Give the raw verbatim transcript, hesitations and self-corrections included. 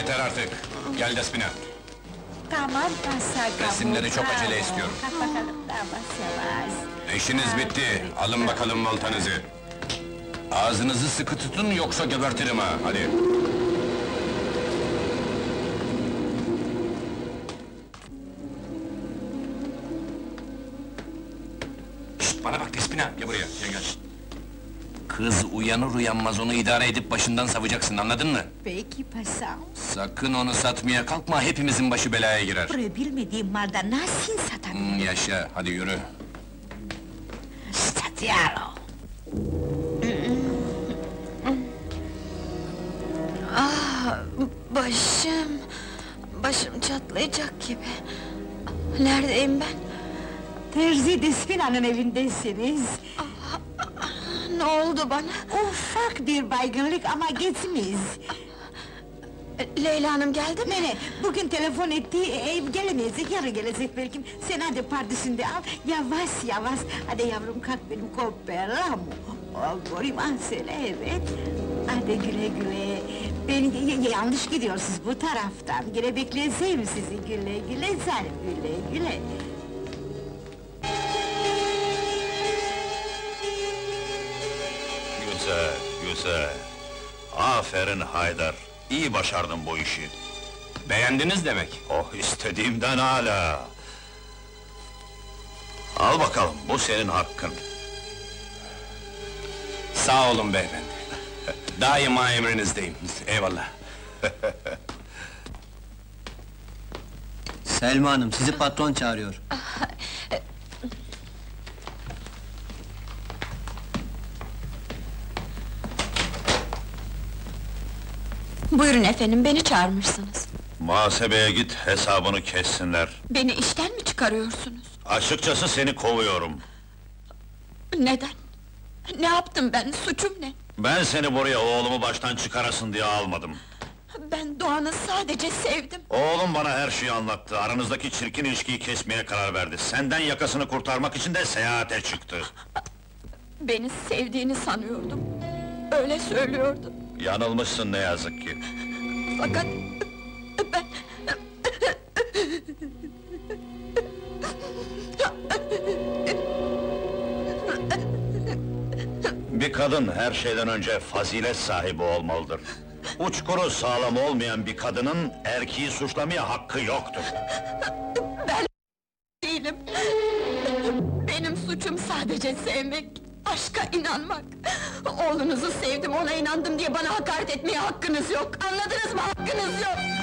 Yeter artık! Gel Despina! Tamam, pasa Resimleri çok acele istiyorum. Kalk bakalım, yavaş yavaş. İşiniz bitti, alın bakalım voltanızı! Ağzınızı sıkı tutun, yoksa gebertirim ha, hadi! Şşt, bana bak Despina, gel buraya, gel gel! Kız uyanır uyanmaz onu idare edip başından savacaksın, anladın mı? Peki pasam. Sakın onu satmaya kalkma, hepimizin başı belaya girer! Buraya bilmediğim malda nasıl satabilirim? Hmm, yaşa, hadi yürü! Statiaro! Ah, başım... Başım çatlayacak gibi. Neredeyim ben? Terzi Despina'nın evindesiniz. Ne oldu bana? Ufak bir baygınlık ama geçmez. Leyla Hanım geldi mi? Ne, bugün telefon etti, ev gelemeyecek, yarın gelecek belki. Sen hadi pardesini de al, yavaş yavaş. Hadi yavrum kalk benim cooperamo. Oh, Goriman söyle, evet. Hadi güle güle. Ben y- y- yanlış gidiyorsunuz bu taraftan. Güle bekleyeceğim sizi, güle güle canım, güle güle. Güzel, güzel. Aferin Haydar, iyi başardın bu işi. Beğendiniz demek! Oh, istediğimden âlâ! Al bakalım, bu senin hakkın. Sağ olun beyefendi! Daima emrinizdeyim, eyvallah! Selma Hanım, sizi patron çağırıyor. Buyurun efendim, beni çağırmışsınız. Muhasebeye git, hesabını kessinler. Beni işten mi çıkarıyorsunuz? Açıkçası seni kovuyorum. Neden? Ne yaptım ben, suçum ne? Ben seni buraya oğlumu baştan çıkarasın diye almadım. Ben Doğan'ı sadece sevdim. Oğlum bana her şeyi anlattı, aranızdaki çirkin ilişkiyi kesmeye karar verdi. Senden yakasını kurtarmak için de seyahate çıktı. Beni sevdiğini sanıyordum. Öyle söylüyordu. Yanılmışsın ne yazık ki. Fakat... ben... Bir kadın her şeyden önce fazilet sahibi olmalıdır. Uçkuru sağlam olmayan bir kadının erkeği suçlamaya hakkı yoktur. Ben değilim. Benim suçum sadece sevmek, aşka inanmak. Oğlunuzu sevdim, ona inandım diye bana hakaret etmeye hakkınız yok. Anladınız mı? Hakkınız yok!